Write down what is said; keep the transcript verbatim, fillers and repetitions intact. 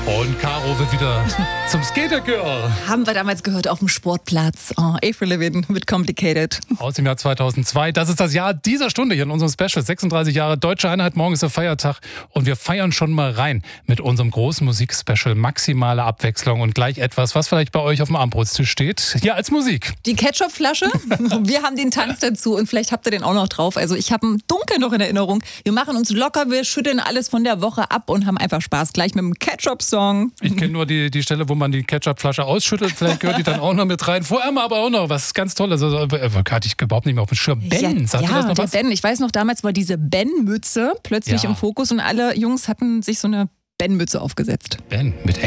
Und Caro wird wieder zum Skater-Girl. Haben wir damals gehört auf dem Sportplatz. Oh, Avril Lavigne mit Complicated. Aus dem Jahr zweitausendzwei. Das ist das Jahr dieser Stunde hier in unserem Special. sechsunddreißig Jahre Deutsche Einheit. Morgen ist der Feiertag. Und wir feiern schon mal rein mit unserem großen Musikspecial. Maximale Abwechslung und gleich etwas, was vielleicht bei euch auf dem Armbrotstisch steht. Ja, als Musik. Die Ketchupflasche. Wir haben den Tanz dazu und vielleicht habt ihr den auch noch drauf. Also ich habe ihn dunkel noch in Erinnerung. Wir machen uns locker, wir schütteln alles von der Woche ab und haben einfach Spaß. Gleich mit dem Ketchup-Song. Ich kenne nur die, die Stelle, wo man die Ketchupflasche ausschüttelt. Vielleicht gehört die dann auch noch mit rein. Vorher mal aber auch noch was ganz Tolles. Also, hatte ich überhaupt nicht mehr auf dem Schirm. Ben, ja, sagt ja, ihr das noch der was? Ben. Ich weiß noch, damals war diese Ben-Mütze plötzlich Ja. im Fokus und alle Jungs hatten sich so eine Ben-Mütze aufgesetzt. Ben mit